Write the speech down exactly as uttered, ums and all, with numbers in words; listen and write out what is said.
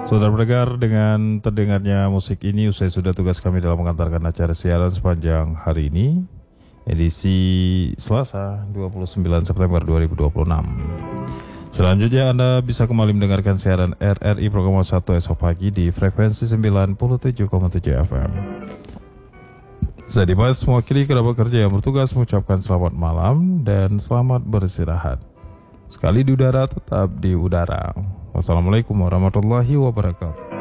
Saudara pendengar, dengan terdengarnya musik ini usai sudah tugas kami dalam mengantarkan acara siaran sepanjang hari ini, edisi Selasa dua puluh sembilan September dua ribu dua puluh enam. Selanjutnya Anda bisa kembali mendengarkan siaran R R I Program satu esok pagi di frekuensi sembilan puluh tujuh koma tujuh F M. Saya Dimas, mewakili kerabat kerja yang bertugas mengucapkan selamat malam dan selamat beristirahat. Sekali di udara, tetap di udara. Wassalamualaikum warahmatullahi wabarakatuh.